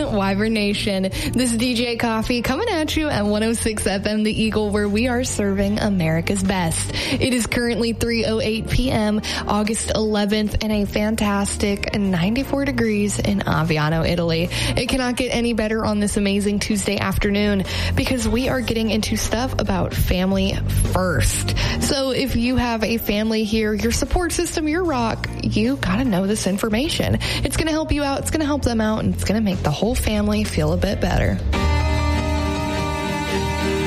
Wyvern Nation. This is DJ Coffee coming at you at 106 FM The Eagle, where we are serving America's best. It is currently 3:08 p.m., August 11th, and a fantastic 94 degrees in Aviano, Italy. It cannot get any better on this amazing Tuesday afternoon because we are getting into stuff about family first. So if you have a family here, your support system, your rock, you gotta know this information. It's gonna help you out, it's gonna help them out, and it's gonna make the whole family feel a bit better.